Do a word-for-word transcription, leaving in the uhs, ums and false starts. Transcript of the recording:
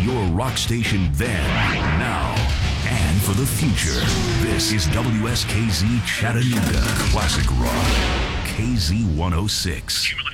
Your rock station then, now, and for the future. This is W S K Z Chattanooga Classic Rock. K Z one oh six.